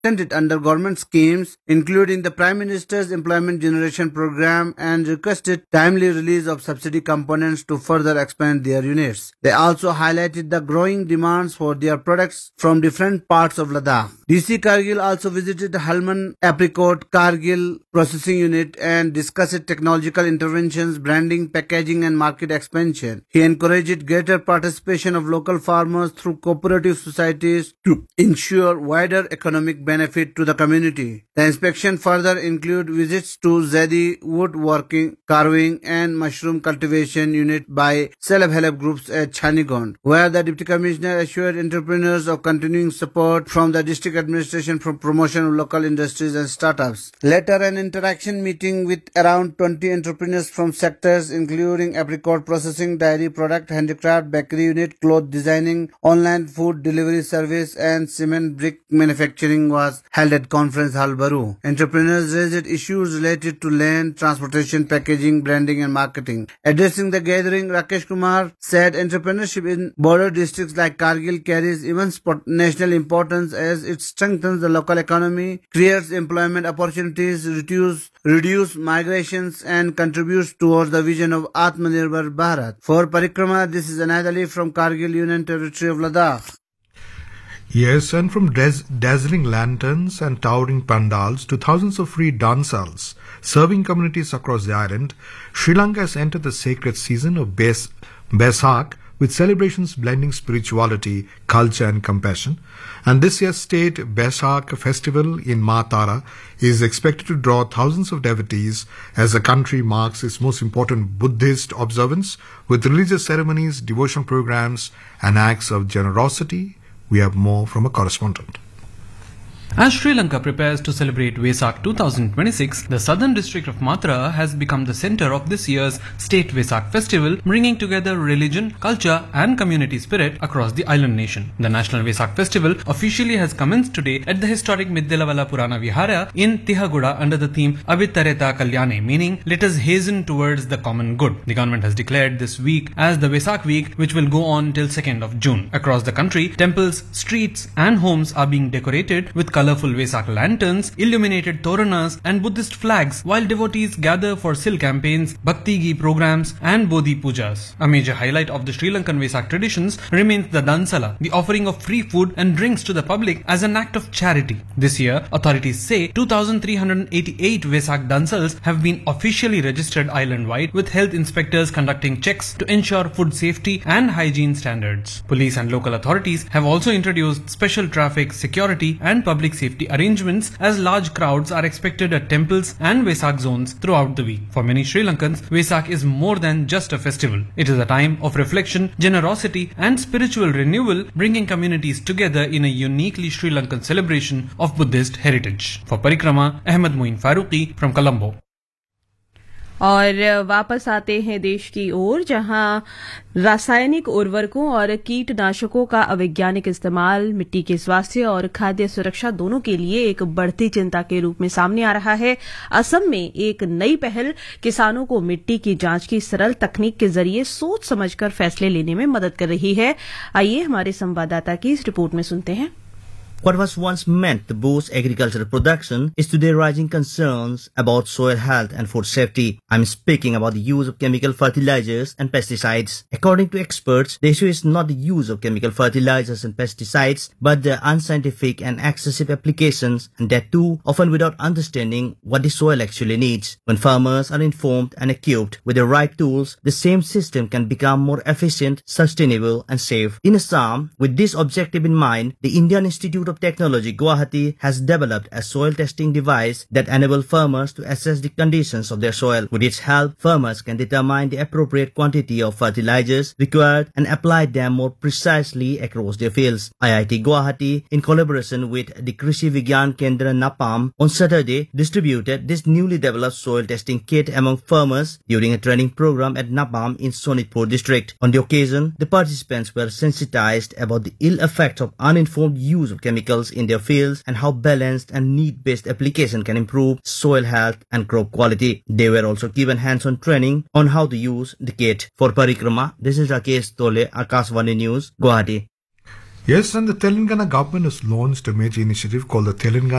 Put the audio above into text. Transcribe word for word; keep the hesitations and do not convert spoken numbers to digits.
it under government schemes, including the Prime Minister's Employment Generation Program, and requested timely release of subsidy components to further expand their units. They also highlighted the growing demands for their products from different parts of Ladakh. D C Kargil also visited Halman Apricot Kargil Processing Unit and discussed technological interventions, branding, packaging, and market expansion. He encouraged greater participation of local farmers through cooperative societies to ensure wider economic benefit to the community. The inspection further include visits to Zedi woodworking, carving, and mushroom cultivation unit by self-help groups at Chanigond, where the Deputy Commissioner assured entrepreneurs of continuing support from the district administration for promotion of local industries and startups. Later, an interaction meeting with around twenty entrepreneurs from sectors including apricot processing, dairy product, handicraft, bakery unit, cloth designing, online food delivery service, and cement brick manufacturing was held at Conference Hall Baru. Entrepreneurs raised issues related to land, transportation, packaging, branding, and marketing. Addressing the gathering, Rakesh Kumar said entrepreneurship in border districts like Kargil carries immense national importance as it strengthens the local economy, creates employment opportunities, reduce, reduce migrations, and contributes towards the vision of Atmanirbhar Bharat. For Parikrama, this is Anayat Ali from Kargil Union Territory of Ladakh. Yes, and from daz- dazzling lanterns and towering pandals to thousands of free dansals serving communities across the island, Sri Lanka has entered the sacred season of Bes- Baisakh with celebrations blending spirituality, culture and compassion. And this year's state Baisakh festival in Ma Tara is expected to draw thousands of devotees as the country marks its most important Buddhist observance with religious ceremonies, devotional programs and acts of generosity. We have more from a correspondent. As Sri Lanka prepares to celebrate Vesak twenty twenty-six, the southern district of Matra has become the center of this year's State Vesak Festival, bringing together religion, culture and community spirit across the island nation. The National Vesak Festival officially has commenced today at the historic Middelavalla Purana Vihara in Tihaguda under the theme Avitareta Kalyane, meaning let us hasten towards the common good. The government has declared this week as the Vesak week, which will go on till second of June. Across the country, temples, streets and homes are being decorated with colorful Vesak lanterns, illuminated toranas and Buddhist flags, while devotees gather for Sil campaigns, Bhakti Gi programs and Bodhi pujas. A major highlight of the Sri Lankan Vesak traditions remains the Dansala, the offering of free food and drinks to the public as an act of charity. This year, authorities say two thousand three hundred eighty-eight Vesak Dansals have been officially registered island-wide, with health inspectors conducting checks to ensure food safety and hygiene standards. Police and local authorities have also introduced special traffic, security and public safety arrangements as large crowds are expected at temples and Vesak zones throughout the week. For many Sri Lankans, Vesak is more than just a festival. It is a time of reflection, generosity and spiritual renewal, bringing communities together in a uniquely Sri Lankan celebration of Buddhist heritage. For Parikrama, Ahmed Moin Faruqi from Colombo. और वापस आते हैं देश की ओर, जहां रासायनिक उर्वरकों और कीटनाशकों का अवैज्ञानिक इस्तेमाल मिट्टी के स्वास्थ्य और खाद्य सुरक्षा दोनों के लिए एक बढ़ती चिंता के रूप में सामने आ रहा है। असम में एक नई पहल किसानों को मिट्टी की जांच की सरल तकनीक के जरिए सोच समझकर फैसले लेने में मदद कर रही है। आइए हमारे संवाददाता की इस रिपोर्ट में सुनते हैं। What was once meant to boost agricultural production is today raising concerns about soil health and food safety. I'm speaking about the use of chemical fertilizers and pesticides. According to experts, the issue is not the use of chemical fertilizers and pesticides, but the unscientific and excessive applications, and that too often without understanding what the soil actually needs. When farmers are informed and equipped with the right tools, the same system can become more efficient, sustainable and safe. In Assam, with this objective in mind, the Indian Institute of Technology Guwahati has developed a soil testing device that enables farmers to assess the conditions of their soil. With its help, farmers can determine the appropriate quantity of fertilizers required and apply them more precisely across their fields. I I T Guwahati, in collaboration with the Krishi Vigyan Kendra Napam, on Saturday distributed this newly developed soil testing kit among farmers during a training program at Napam in Sonitpur district. On the occasion, the participants were sensitized about the ill effects of uninformed use of chemicals in their fields and how balanced and need-based application can improve soil health and crop quality. They were also given hands-on training on how to use the kit. For Parikrama, this is Rakesh Tole, Akashvani News, Guwahati. Yes, and the Telangana government has launched a major initiative called the Telangana